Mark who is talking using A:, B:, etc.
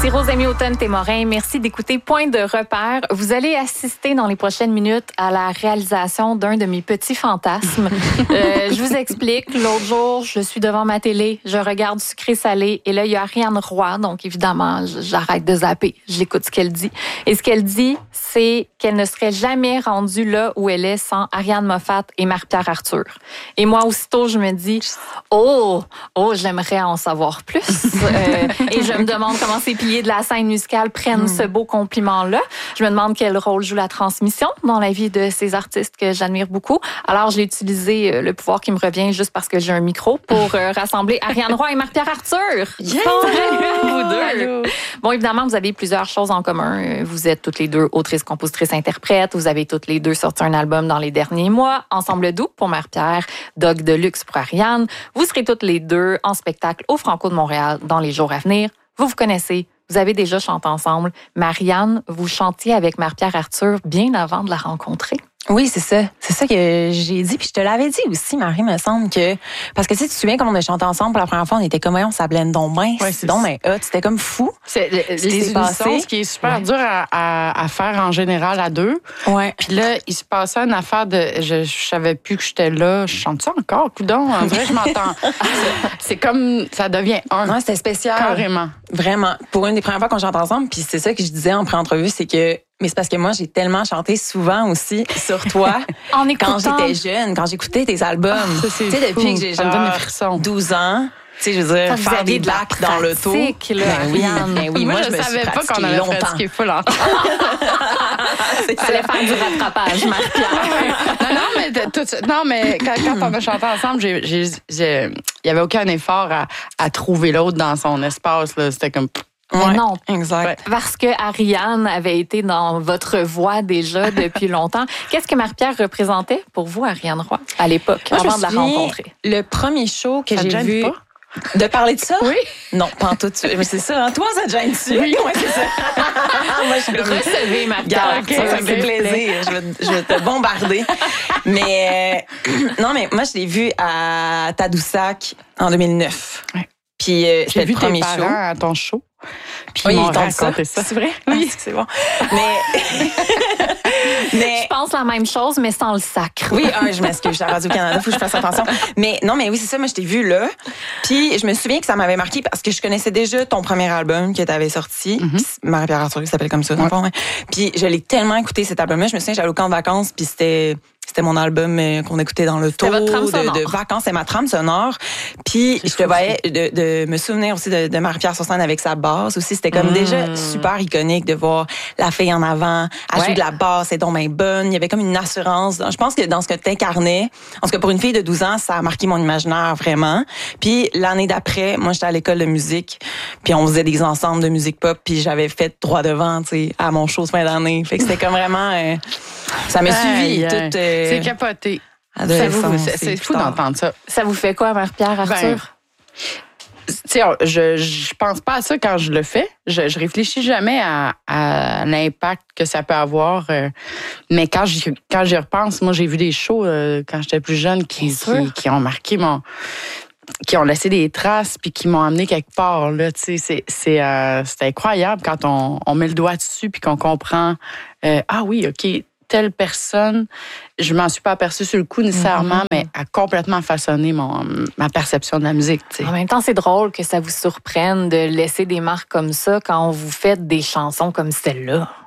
A: Ici Rosemie Automne-Témorin. Merci d'écouter Point de repère. Vous allez assister dans les prochaines minutes à la réalisation d'un de mes petits fantasmes. Je vous explique. L'autre jour, je suis devant ma télé, je regarde Sucré-Salé et là, il y a Ariane Roy. Donc, évidemment, j'arrête de zapper. J'écoute ce qu'elle dit. Et ce qu'elle dit, c'est qu'elle ne serait jamais rendue là où elle est sans Ariane Moffat et Marie-Pierre Arthur. Et moi, aussitôt, je me dis, j'aimerais en savoir plus. Et je me demande comment ces piliers de la scène musicale prennent ce beau compliment-là. Je me demande quel rôle joue la transmission dans la vie de ces artistes que j'admire beaucoup. Alors, j'ai utilisé le pouvoir qui me revient juste parce que j'ai un micro pour rassembler Ariane Roy et Marie-Pierre Arthur.
B: Yeah!
A: Vous deux. Bon, évidemment, vous avez plusieurs choses en commun. Vous êtes toutes les deux autrices, compositrices, interprètes. Vous avez toutes les deux sorti un album dans les derniers mois. Ensemble doux pour Marie-Pierre, Dog de luxe pour Ariane. Vous serez toutes les deux en spectacle au Franco de Montréal dans les jours à venir. Vous connaissez, vous avez déjà chanté ensemble. Marianne, vous chantiez avec Marie-Pierre Arthur bien avant de la rencontrer.
B: Oui, c'est ça. C'est ça que j'ai dit. Puis je te l'avais dit aussi, Marie, me semble que... Parce que tu te souviens, quand on a chanté ensemble pour la première fois, on était comme, on s'appelait donc bien.
C: Ouais,
B: c'est donc bien hot. C'était comme fou.
C: C'est les unisons, ce qui est super dur à faire en général à deux.
B: Ouais.
C: Puis là, il se passait une affaire de... Je savais plus que j'étais là. Je chante ça encore, coudonc. En vrai, je m'entends. C'est comme... Ça devient un.
B: Non, c'était spécial.
C: Carrément.
B: Vraiment. Pour une des premières fois qu'on chante ensemble, puis c'est ça que je disais en pré-entrevue, c'est que... Mais c'est parce que moi, j'ai tellement chanté souvent aussi sur toi quand j'étais jeune, quand j'écoutais tes albums.
C: Tu sais,
B: depuis que j'ai genre 12 ans. Tu sais, je veux dire, faire des bacs dans l'auto.
A: Ben
B: oui,
C: moi je ne savais pas qu'on avait pratiqué full ensemble.
A: Il fallait faire du rattrapage, Marie-Pierre.
C: non, mais quand on a chanté ensemble, il n'y avait aucun effort à trouver l'autre dans son espace. Là. C'était comme...
A: Mais non,
B: exact.
A: Parce que Ariane avait été dans votre voix déjà depuis longtemps. Qu'est-ce que Marie-Pierre représentait pour vous, Ariane Roy, à l'époque, avant de la rencontrer?
B: Le premier show que
C: ça
B: j'ai vu...
C: Pas?
B: De parler de ça?
C: Oui.
B: Non, pas en tout. Mais c'est ça, hein? Toi, ça te gêne-tu?
C: Oui,
B: c'est ça.
A: Moi, je recevez Marie-Pierre.
B: Ça me fait plaisir. Je vais te bombarder. Mais non, mais moi, je l'ai vu à Tadoussac en 2009.
C: Ouais.
B: Puis c'était le premier show.
C: À ton show. Puis
B: oui,
C: ils m'ont raconté ça.
B: C'est vrai?
C: Oui.
B: C'est bon. Mais
A: je pense la même chose, mais sans le sacre.
B: Oui, je m'excuse, je suis à Radio-Canada, faut que je fasse attention. Mais non, mais oui, c'est ça, moi, je t'ai vu là. Puis je me souviens que ça m'avait marqué parce que je connaissais déjà ton premier album que tu avais sorti. Marie-Pierre Arthur, qui s'appelle comme ça, dans le fond. Puis je l'ai tellement écouté, cet album-là. Je me souviens, j'allais au camp de vacances, puis c'était mon album qu'on écoutait dans l'auto de vacances, c'est ma trame sonore. Puis je te voyais de me souvenir aussi de Marie-Pierre sur scène avec sa basse aussi. C'était comme déjà super iconique de voir la fille en avant, elle joue de la basse, c'est donc bien bonne. Il y avait comme une assurance. Je pense que dans ce que tu incarnais, en tout cas pour une fille de 12 ans, ça a marqué mon imaginaire vraiment. Puis l'année d'après, moi j'étais à l'école de musique, puis on faisait des ensembles de musique pop, puis j'avais fait droit devant, tu sais, à mon show de fin d'année. Fait que c'était comme vraiment ça m'a suivi toute
C: c'est capoté. C'est fou d'entendre ça.
A: Ça vous fait quoi, Marie-Pierre Arthur?
C: Tu sais, je pense pas à ça quand je le fais. Je réfléchis jamais à l'impact que ça peut avoir. Mais quand j'y repense, moi, j'ai vu des shows quand j'étais plus jeune qui ont marqué qui ont laissé des traces puis qui m'ont amené quelque part. Là, tu sais, c'est incroyable quand on met le doigt dessus puis qu'on comprend. Ah oui, OK. Telle personne, je m'en suis pas aperçue sur le coup nécessairement, mais a complètement façonné ma perception de la musique. T'sais.
A: En même temps, c'est drôle que ça vous surprenne de laisser des marques comme ça quand vous faites des chansons comme celle-là.